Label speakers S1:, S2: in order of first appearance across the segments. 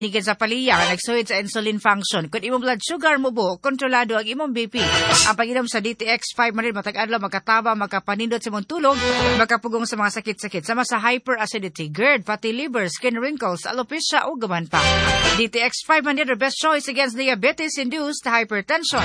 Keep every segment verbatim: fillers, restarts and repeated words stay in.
S1: Higit sa paliya, nagsuhit sa insulin function. Kung imong blood sugar mo bu, kontrolado ang imong B P. Ang pag-inom sa D T X five man rin, matag-adlaw, magkataba, magkapanindot sa imong tulog, magkapugong sa mga sakit-sakit. Sama sa hyperacidity, GERD, fatty liver, skin wrinkles, alopecia o gaman pa. D T X five man rin, the best choice against diabetes-induced hypertension.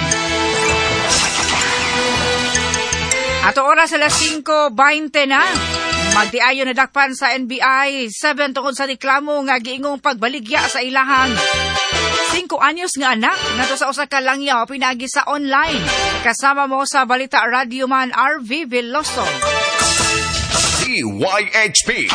S1: Ato oras alas singko twenty na. Magdiayo na dakpan sa N B I seven tungkol sa reklamo nga giingong pagbaligya sa ilahang singko anyos nga anak nato sa usa ka langyaw pinagi sa online. Kasama mo sa Balita Radio Man R V Veloso.
S2: D Y H P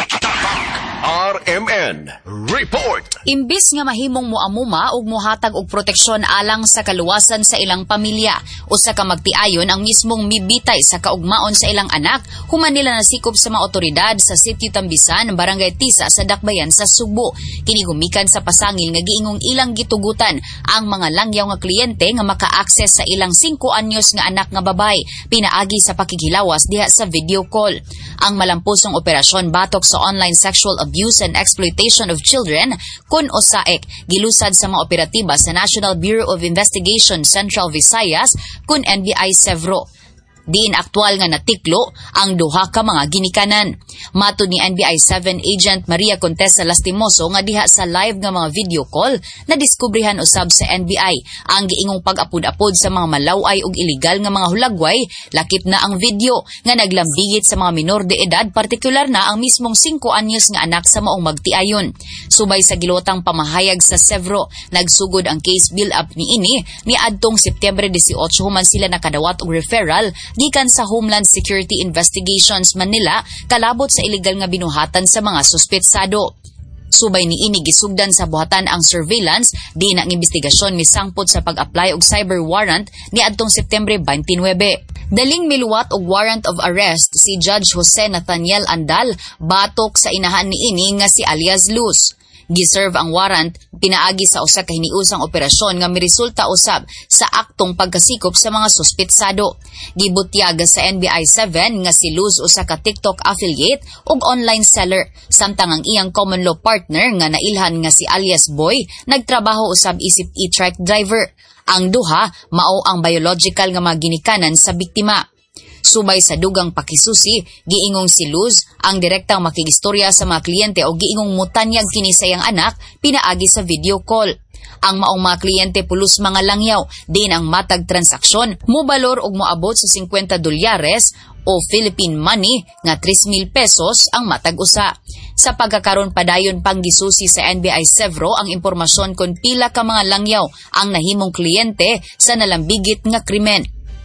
S2: R M N Report.
S3: Imbis nga mahimong muamuma ug mohatag og proteksyon alang sa kaluwasan sa ilang pamilya, usa ka magtiayon ang mismong mibitay sa kaugmaon sa ilang anak, human nila nasikop sa mga otoridad sa Sitio Tambisan, Barangay Tisa sa Dakbayan sa Subo. Kini gumikan sa pasangil nga giingong ilang gitugutan ang mga langyaw nga kliyente nga maka-access sa ilang singko anyos nga anak nga babay, pinaagi sa pakighilawas diha sa video call. Ang malampusong operasyon batok sa online sexual abuse and exploitation of children kun O S A E C gilusad sa mga operatiba sa National Bureau of Investigation Central Visayas kun N B I Sevro. Diin aktual nga natiklo ang duha ka mga ginikanan. Matud ni N B I seven Agent Maria Contessa Lastimoso nga diha sa live nga mga video call na diskubrihan usab sa N B I ang giingong pag-apod-apod sa mga malaway ug iligal nga mga hulagway, lakip na ang video nga naglambigit sa mga minor de edad, partikular na ang mismong singko anyos nga anak sa maong magtiayon. Subay sa gilotang pamahayag sa Sevro, nagsugod ang case build-up ni ini niadtong Setyembre eighteen human sila nakadawat og referral gikan sa Homeland Security Investigations Manila kalabot sa illegal nga binuhatan sa mga suspetsado. Subay ni ini gisugdan sa buhatan ang surveillance, di na ang investigasyon misangpot sa pag-apply og cyber warrant niadtong Setyembre twenty-nine. Daling miluwat og warrant of arrest si Judge Jose Nathaniel Andal batok sa inahan ni ini nga si alias Luz. Giserve ang warrant pinaagi sa usa ka hiniusang operasyon nga miresulta usab sa aktong pagkasikop sa mga suspetsado. Gibutyaga sa N B I seven nga si Luz usa ka TikTok affiliate ug online seller, samtang ang iyang common law partner nga nailhan nga si alias Boy nagtrabaho usab isip e-trike driver. Ang duha mao ang biological nga mga ginikanan sa biktima. Subay sa dugang pakisusi, giingong si Luz ang direktang makigistorya sa mga kliyente o giingong mutanyag kini sa iyang anak pinaagi sa video call. Ang maong mga kliyente pulos mga langyaw, din ang matag transaksyon, mubalor og moabot sa fifty dolyares o Philippine money nga three thousand pesos ang matag usa. Sa pagkakaron padayon pang gisusi sa N B I Sevro ang impormasyon kung pila ka mga langyaw ang nahimong kliyente sa nalambigit nga krimen.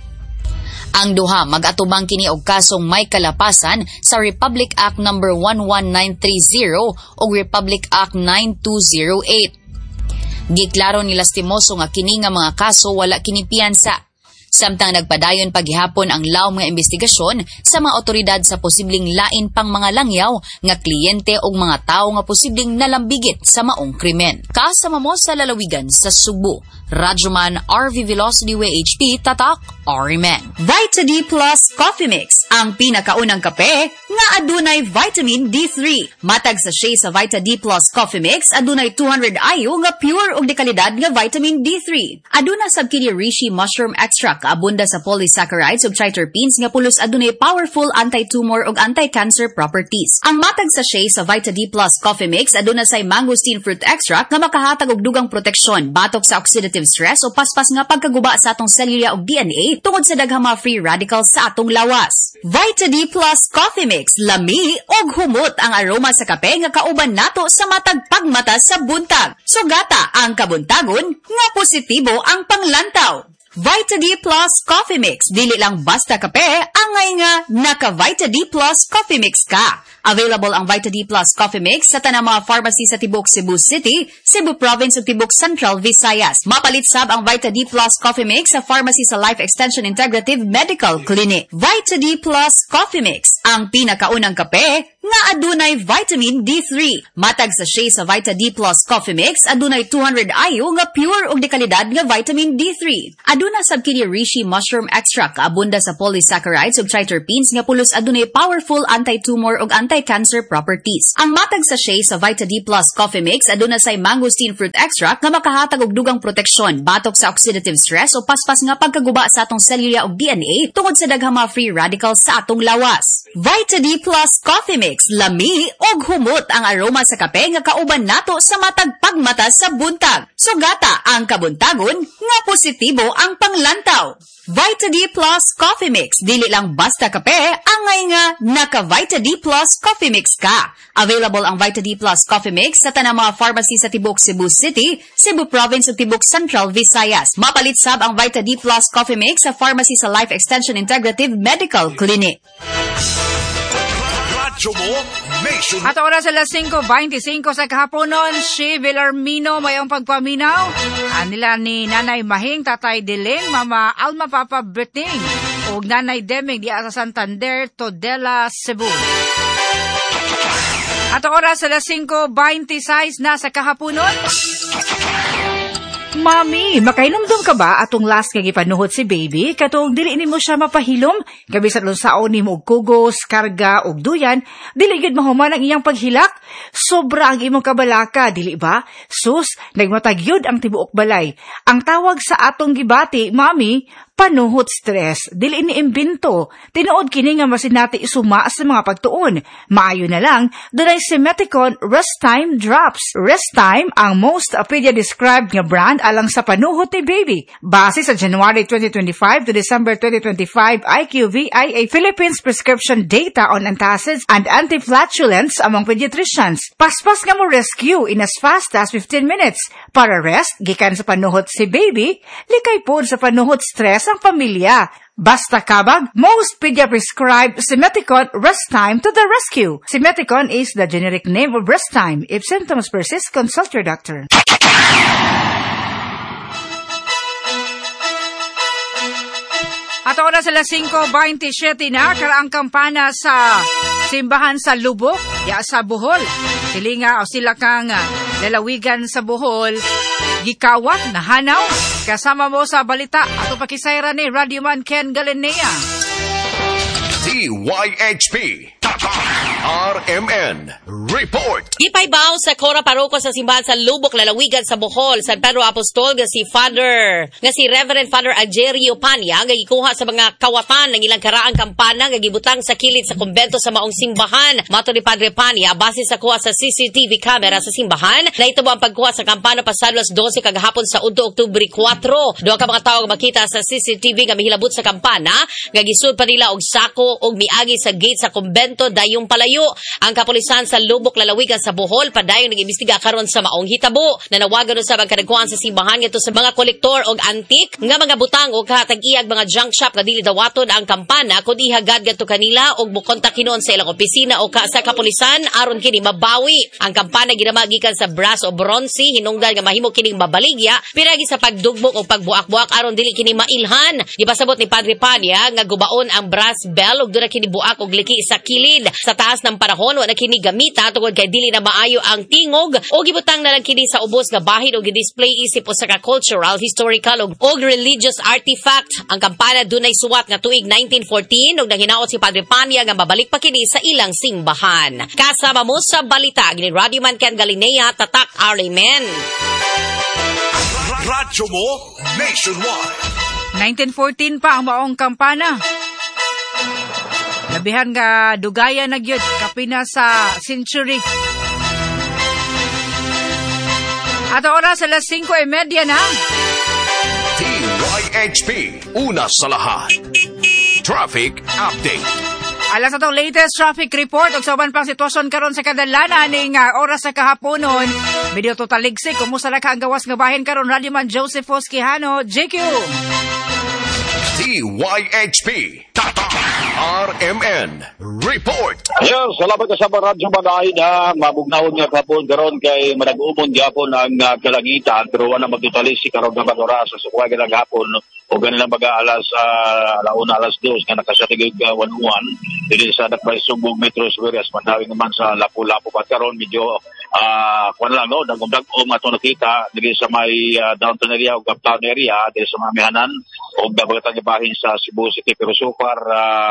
S3: Ang duha mag-atubang kini og kasong may kalapasan sa Republic Act number one one nine three zero ug Republic Act nine two zero eight. Giklaro ni Lastimoso nga kini nga mga kaso wala kini piyansa. Samtang nagpadayon paghihapon ang lawom nga investigasyon sa mga otoridad sa posibleng lain pang mga langyaw nga kliyente o mga tao nga posibleng nalambigit sa maong krimen. Kasama mo sa lalawigan sa Subo, Radyoman R V Veloso D W H P Tatak R M N.
S4: Vita D Plus Coffee Mix, ang pinakaunang kape nga adunay vitamin D three. Matag sa shea sa Vita D Plus Coffee Mix adunay two hundred I U nga pure ug dekalidad nga vitamin D three. Aduna sab kini reishi mushroom extract abunda sa polysaccharides ug triterpenes nga pulos adunay powerful anti-tumor ug anti-cancer properties. Ang matag sa shea sa Vita D Plus Coffee Mix aduna say mangosteen fruit extract nga makahatag og dugang proteksyon batok sa oxidative stress o paspas nga pagkaguba sa atong selula ug D N A tungod sa daghang mga free radicals sa atong lawas. Vita D Plus Coffee Mix, lami og humot ang aroma sa kape nga kauban nato sa matag pagmata sa buntag. Sugata ang kabuntagon nga positibo ang panglantaw. Vita D Plus Coffee Mix, dili lang basta kape, angay nga naka Vita D Plus Coffee Mix ka. Available ang Vita D Plus Coffee Mix sa tanang mga pharmacy sa Tibok Cebu City, Cebu Province ug Tibok Central Visayas. Mapalit sab ang Vita D Plus Coffee Mix sa pharmacy sa Life Extension Integrative Medical Clinic. Vita D Plus Coffee Mix, ang pinakaunang kape nga adunay vitamin D three. Matag sa shea sa Vita D Plus Coffee Mix adunay two hundred I U nga pure ug dekalidad nga vitamin D three. Aduna sab kini reishi mushroom extract abunda sa polysaccharides ug triterpenes nga pulos adunay powerful anti-tumor ug anti anti-cancer properties. Ang matag sachet sa Vita D Plus Coffee Mix aduna say mangosteen fruit extract nga makahatag og dugang proteksyon batok sa oxidative stress o paspas nga pagkaguba sa atong selula ug D N A tungod sa daghang mga free radicals sa atong lawas. Vita D Plus Coffee Mix, lami og humot ang aroma sa kape nga kauban nato sa matag pagmata sa buntag. Sugata ang kabuntagon nga positibo ang panglantaw. Vita D Plus Coffee Mix, dili lang basta kape, angay nga naka Vita D Plus Coffee Mix ka. Available ang Vita D Plus Coffee Mix sa tanang mga pharmacy sa tibok Cebu City, Cebu Province ug tibok Central Visayas. Mapalit sab ang Vita D Plus Coffee Mix sa pharmacy sa Life Extension Integrative Medical Clinic.
S1: At oras sa alas singko twenty-five sa kahaponon, si Villarmino mayong pagpaminaw. Anila ni Nanay Mahing, Tatay Diling, Mama Alma Papa Beting, ug Nanay Deming di sa Santander, Todela, Cebu. At oras sa alas singko twenty-six na sa kahaponon. Mami, makainumdum ka ba atong last nga gipanuhot si baby? Katong dili nimo siya mapahilom? Kabisan lang saon nimo og kugos, karga og duyan, dili gid mahuman ang iyang paghilak. Sobra ang imong kabalaka, dili ba? Sus, nagmatagyod ang tibuok balay. Ang tawag sa atong gibati, Mami, panuhot stress, dili ni imbento. Tinuod kini nga masinati isuma sa mga pagtuon. Maayo na lang, dunay si Meticon Rest Time Drops. Rest Time ang most Apedia described nga brand alang sa panuhot ni baby. Base sa January twenty twenty-five to December twenty twenty-five I Q V I A Philippines prescription data on antacids and anti-flatulence among pediatricians. Paspas nga mo rescue in as fast as fifteen minutes. Para rest, gikan sa panuhot si baby, likay pod sa panuhot stress ang pamilya. Basta kabag, most pedia prescribe Simeticon Rest Time to the rescue. Simeticon is the generic name of Rest Time. If symptoms persist, consult your doctor. At oras sa alas singko twenty-seven na, karaang kampana sa simbahan sa Lubok, ya sa Bohol. Silinga o sila kang lalawigan sa Bohol, gikawat, nahanaw. Kasama mo sa balita at pakisayra ni Radio Man Ken Galinea.
S2: D Y H P R M N Report.
S5: Gipaybaw sa Cora Paroko sa simbahan sa Lubok, lalawigan sa Bohol, San Pedro Apostol nga si Father, nga si Reverend Father Algerio Pania nga gikuha sa mga kawatan ng ilang karaang kampana nga gibutang sa kilid sa kumbento sa maong simbahan. Mato ni Padre Pania, base sa kuha sa C C T V camera sa simbahan, nahitabo ang pagkuha sa kampana pasado alas twelve kagahapon sa Udo Oktubre four. Duha ka mga tawo makita sa C C T V nga mihilabot sa kampana nga gisud pa nila og sako og miagi sa gate sa kumbento dayong palayo. Ang kapulisan sa Lubok, lalawigan sa Bohol padayong nag-imbestiga karon sa maong hitabo. Nanawagan sa magkadagkuhan sa simbahan ngadto sa mga kolektor og antik nga mga butang o katag-iyag mga junk shop nga dili dawaton ang kampana kun ihagad gadto kanila og mokontak kinon sa ilang opisina o ka sa kapulisan aron kini mabawi. Ang kampana ginamagikan sa brass o bronze hinungdan nga mahimo kining mabaligya piragi sa pagdugbok o pagbuak-buak aron dili kini mailhan. Gipasabot ni Padre Pania nga gubaon ang brass bell og dura kini buak og liki sa kilid. Sa taas ng panahon wala kini gamita tungod kay dili na maayo ang tingog o gibutang na lang kini sa ubos nga bahin o gi-display isip usa ka cultural, historical og, og religious artifact. Ang kampana dunay suwat nga tuig nineteen fourteen ug nanghinaot si Padre Pania nga mabalik pa kini sa ilang simbahan. Kasama mo sa balita ni Radio Man Ken Galinea, Tatak R M N.
S2: Radyo mo nationwide.
S1: nineteen fourteen pa ang maong kampana. Labihan nga dugaya na gyud kapina sa century. At oras alas singko e media na.
S2: D Y H P, una sa lahat. Traffic update.
S1: Alas atong latest traffic report ug sa uban pang sitwasyon karon sa kadalanan ning uh, oras sa kahaponon. Medyo totaligsik kumusta na ka ang gawas nga bahin karon. Radio Man Joseph Fosquihano, J Q.
S2: D Y H P R M N Report.
S6: Yes, salamat sa radyo Bagahin ha. Mabugnahon nga kapon karon kay manag-umon gyapon ang uh, kalangitan pero wala magtutali si karon nga oras sa sukwag lang hapon o ganila mag-aalas uh, alauna alas dos nga nakasatigig uh, one one dili sa Dakbay Sumbong Metro Suarez manawin naman sa Lapu-Lapu pat karon medyo ah uh, kuan lang no dagom-dagom ato nakita dili sa may uh, downtown area ug uptown area dili sa mamihanan og dabagatang bahin sa Cebu City pero so far uh,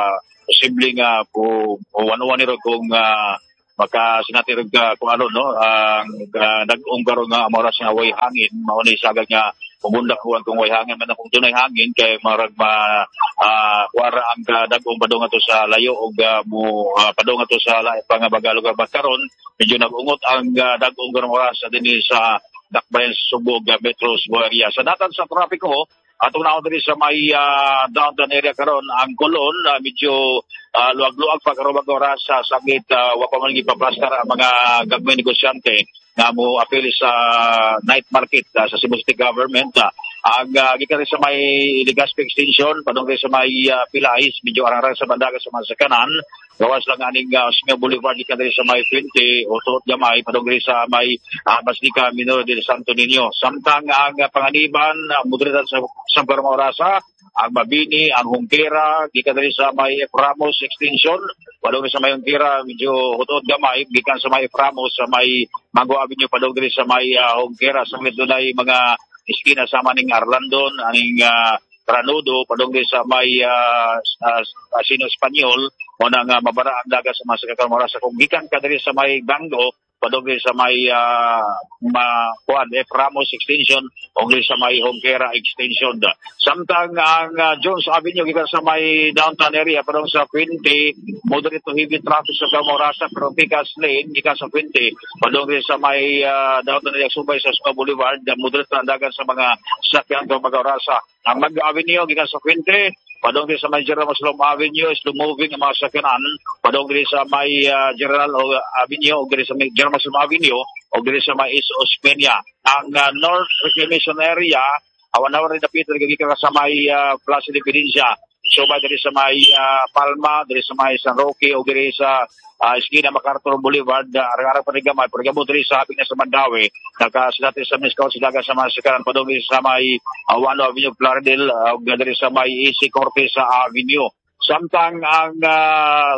S6: posible nga po wano-wano niro kung uh, makasinatirig ka kung ano no ang uh, nag-ong karon nga moras nga way hangin mao ni sagad nga pumundak kuan kung way hangin man kung dunay hangin kay marag ma uh, wara ang uh, dag-ong padung ato sa layo og uh, mo uh, padung ato sa layo pangabaga lugar ba karon medyo nag-ungot ang uh, dag-ong karon oras sa dinhi sa Dakbayan Subog uh, Metro Cebu area sa datan sa trapiko atong naon diri sa may uh, downtown area karon ang Colon uh, medyo uh, luag-luag pa karon oras sa sakit uh, wa pa man gipaplastar ang mga gagmay negosyante nga mo apil sa night market uh, sa Cebu City Government uh, ang uh, gikan sa may Legazpi extension padung sa may uh, Pilais medyo arang sa bandaga sa mga sakanan gawas lang aning uh, Osmeña Boulevard gikan sa may twenty o tuot gamay padung sa may uh, Basilica Minor del Santo Niño samtang ang uh, panganiban uh, moderadad sa sa Barmarasa ang Mabini ang Hungkera gikan sa may Ramos extension padung sa may Hungkera medyo tuot gamay gikan sa may Ramos sa may Mango Avenue padung sa may uh, Hungkera sa may dunay mga iskina sama ning Arlandon aning uh, Pranudo padung sa may uh, uh, Casino Espanyol o nang uh, mabara ang dagat sa mga sakakang oras kung gikan ka diri sa may Bango padung sa may uh, ma kuan F Ramos extension o sa may Hongkera extension samtang ang uh, Jones Avenue gikan sa may downtown area padung sa twenty moderate to heavy traffic sa Camorasa pero Picas Lane gikan sa twenty padung sa may uh, downtown area subay sa Spa Boulevard moderate na dagat sa mga sakyan sa Camorasa ang Mag Avenue gikan sa twenty padung sa may General Muslim Avenue slow moving ang mga sakyanan padung sa may uh, General Avenue o sa may General Muslim Avenue o sa may East Osmeña ang uh, North Reclamation Area awan na rin napito gikan sa may uh, Plaza de Provincia so ba diri sa may uh, Palma diri sa may San Roque o diri sa uh, Esquina MacArthur Boulevard uh, arang-arang panigamay pagamo diri sa habing na sa Mandawi nakasilati sa Miskaw silaga sa mga sikaran padung sa may uh, Wano Avenue Plaridel uh, diri sa may Easy Cortez Avenue samtang ang uh,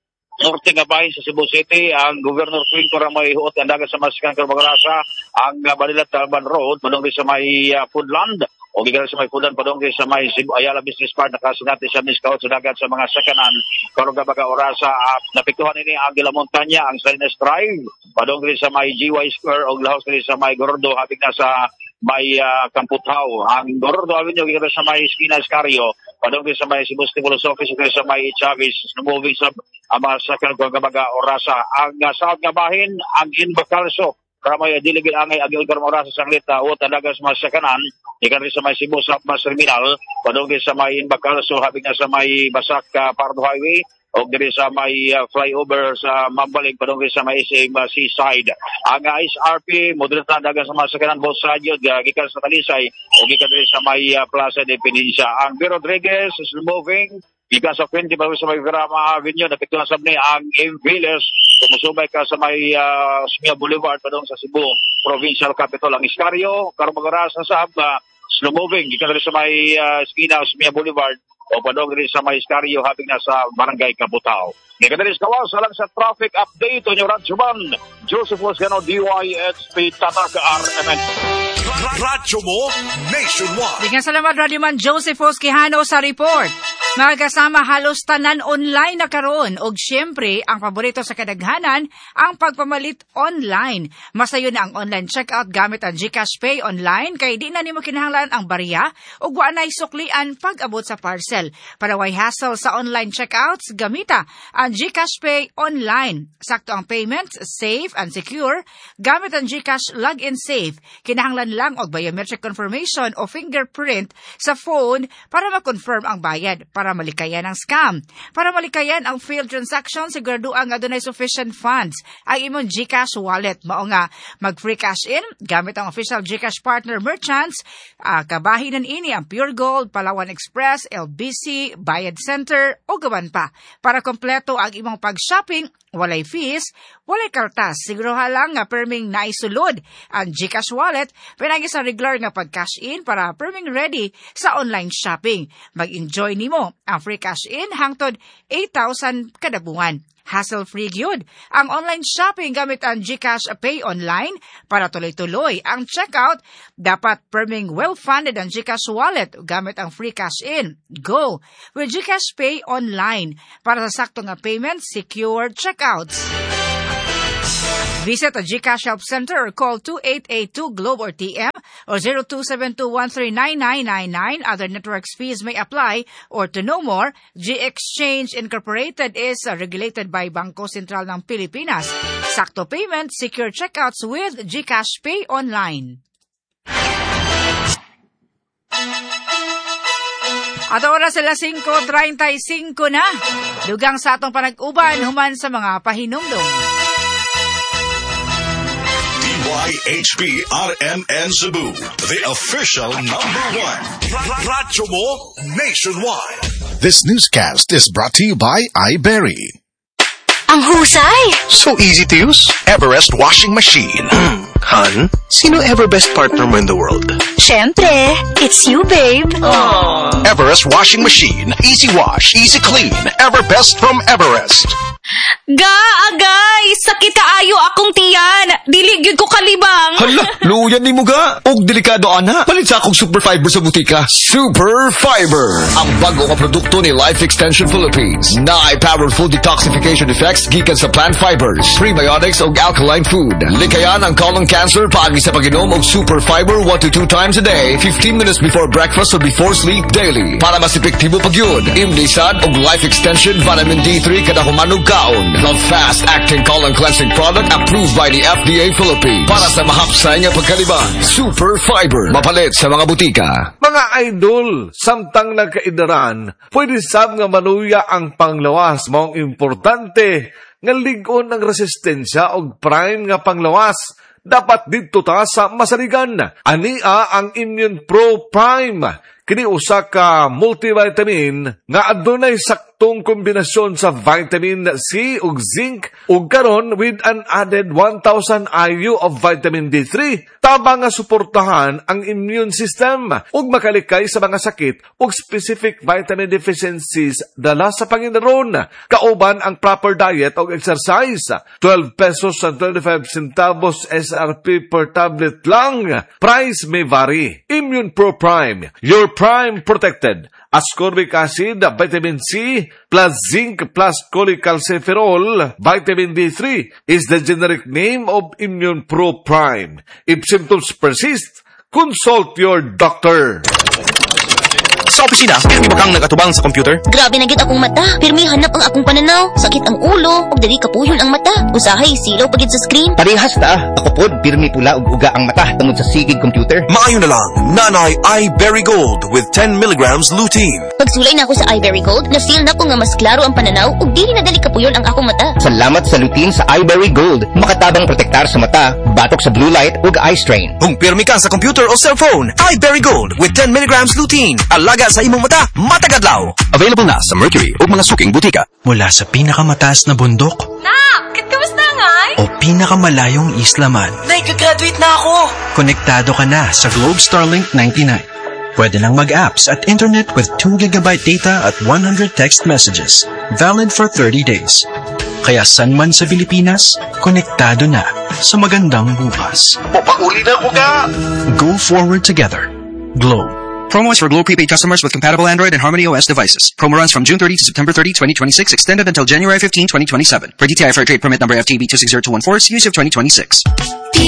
S6: norte nga bahin sa Cebu City ang Governor Quinto Ramay Huot ang dagat sa Masikan Carmagrasa ang uh, Balilat Talban Road padung sa may uh, Foodland o gikan sa may Foodland padung sa may Cebu Ayala Business Park nakasinati sa Miskaw sa dagat sa mga sakanan karon gabaga orasa uh, napiktuhan ini ang Gila Montanya ang Salinas Drive padung sa may G Y Square o lahos sa may Gordo habig na sa may uh, Kamputao ang Gordo Avenue gikan sa may Esquina Escario padung sa may Cebu Stimulus Office sa may Chavez moving sa ang mga sakyan ko gabaga orasa ang uh, saad nga bahin ang Inbacalso karamay diligid angay agi ulgar orasa sa Anglita o talaga sa mga sakanan ikan rin sa may Cebu sa mas terminal padung sa may Inbacalso habig na sa may Basak uh, Pardo Highway o diri sa may uh, flyover sa Mambalig padung sa may S M uh, Seaside ang uh, S R P moderate na dagan sa mga sakanan both side uh, gikan sa Talisay o gikan rin sa may uh, Plaza de Pedencia ang B. Rodriguez is moving gikan sa twenty pa sa may Virama Avenue napiktuhan sa ni ang M. Villas kumusubay ka sa may uh, Osmeña Boulevard padung sa Cebu Provincial Capital ang Iscario Carmagoras sa Sab uh, slow moving gikan rin sa may uh, Esquina Osmeña Boulevard o padung rin sa may Iscario habig na sa Barangay Cabutao. Nagkadalis kawas alang sa traffic update o nyo Radyoman Joseph Lozano D Y H P Tatak R M N
S2: Radyo mo nationwide.
S1: Bigyan salamat Radyoman Joseph Oskihano sa report. Mga kasama halos tanan online na karon og syempre ang paborito sa kadaghanan ang pagpamalit online. Masayo na ang online checkout gamit ang GCash Pay online kay di na nimo kinahanglan ang barya ug wa nay suklian pag-abot sa parcel. Para way hassle sa online checkouts, gamita ang GCash Pay online. Sakto ang payment, safe and secure gamit ang GCash Login Safe. Kinahanglan lang og biometric confirmation o fingerprint sa phone para ma-confirm ang bayad. Para malikayan ang scam. Para malikayan ang failed transaction, siguraduhan nga adunay sufficient funds ang imong GCash wallet. Mao nga mag-free cash in gamit ang official GCash partner merchants. Uh, kabahinan ini ang Pure Gold, Palawan Express, L B C, Bayad Center o gaban pa. Para kompleto ang imong pag-shopping, walay fees, walay kartas. Siguruha lang nga perming naisulod ang GCash wallet pinagi sa regular nga pag-cash in para perming ready sa online shopping. Mag-enjoy nimo ang free cash in hangtod eight thousand kada buwan. hassle-free gyud ang online shopping gamit ang GCash Pay Online para tuloy-tuloy ang checkout. Dapat perming well-funded ang GCash wallet gamit ang free cash in. Go with GCash Pay Online para sa sakto nga payment, secure checkouts. Visit a GCash Help Center or call two eight eight two GLOBE or T M or zero two seven two one three nine nine nine nine. Other networks fees may apply. Or to know more, G-Exchange Incorporated is uh, regulated by Bangko Sentral ng Pilipinas. Sakto payment, secure checkouts with GCash Pay Online. At oras sila five thirty-five na. Dugang sa atong panag-uban human sa mga pahinumdum.
S2: Y H P R M N Cebu, the official number one. Radyo mo nationwide.
S7: This newscast is brought to you by iBerry.
S8: Ang husay!
S9: So easy to use. Everest washing machine. Han, sino ever best partner mo in the world?
S8: Syempre, it's you, babe.
S9: Aww. Everest washing machine. Easy wash, easy clean. Ever best from Everest.
S4: Ga, agay! Sakit kaayo akong tiyan! Diligid ko kalibang!
S10: Hala, luyan ni mo ga! Og delikado ana! Palit sa akong Super Fiber sa butika.
S2: Super Fiber,
S10: Ang bago nga produkto ni Life Extension Philippines. Na ay powerful detoxification effects gikan sa plant fibers, prebiotics ug alkaline food. Likayan ang colon cancer paagi sa pag-inom og Super Fiber one to two times a day, fifteen minutes before breakfast or before sleep daily. Para mas epektibo pag yun, imlisad og Life Extension Vitamin D three kada humanog kaon. The fast-acting colon cleansing product approved by the F D A Philippines. Para sa mahapsay nga pagkaliban, Super Fiber. Mapalit sa mga butika.
S11: Mga idol, samtang nagkaidaran, pwede sab nga manuya ang panglawas. Maong importante nga ligon ng resistensya o prime nga panglawas. Dapat dito ta sa masaligan. Ania ang Immune Pro Prime. Kini usa ka multivitamin nga adunay saktong kombinasyon sa vitamin C ug zinc ug karon with an added one thousand I U of vitamin D three tabang nga suportahan ang immune system ug makalikay sa mga sakit ug specific vitamin deficiencies dala sa Panginoon. Kauban ang proper diet ug exercise. twelve pesos and twenty-five centavos S R P per tablet lang. Price may vary. Immune Pro Prime, your Prime protected. Ascorbic acid, vitamin C, plus zinc, plus cholecalciferol, vitamin D three is the generic name of Immune Pro Prime. If symptoms persist, consult your doctor.
S9: Sa opisina, pirmi ba kang nagatubang sa computer?
S8: Grabe na gid akong mata. Pirmi hanap ang akong pananaw. Sakit ang ulo, ug dili kapuyon ang mata. Usahay silaw pagid sa screen.
S12: Parehas ta. Ako pod pirmi pula ug uga ang mata tungod sa sigig computer.
S9: Maayo na lang. Nanay iBerry Gold with ten milligrams lutein.
S8: Pagsulay na ako sa iBerry Gold, na-feel na ko nga mas klaro ang pananaw ug dili na dali kapuyon ang akong mata.
S12: Salamat sa lutein sa iBerry Gold. Makatabang protektar sa mata, batok sa blue light ug eye strain.
S9: Kung pirmi ka sa computer o cellphone, iBerry Gold with ten milligrams lutein. Alaga sa imong mata, matagadlaw. Available na sa Mercury o mga suking butika.
S13: Mula sa pinakamataas na bundok
S14: Nak, kamusta ngay?
S13: o pinakamalayong isla man,
S14: Nag-graduate na ako.
S13: konektado ka na sa Globe Starlink ninety-nine. Pwede nang mag-apps at internet with two gigabyte data at one hundred text messages. Valid for thirty days. Kaya san man sa Pilipinas, konektado na sa magandang bukas.
S9: Papauli na ko ka!
S13: Go forward together. Globe.
S15: Promo is for Globe prepaid customers with compatible Android and Harmony O S devices. Promo runs from June thirtieth to September thirtieth, twenty twenty-six, extended until January fifteenth, twenty twenty-seven. For D T I Fair Trade Permit number F T B two six zero two one four, series of twenty twenty-six.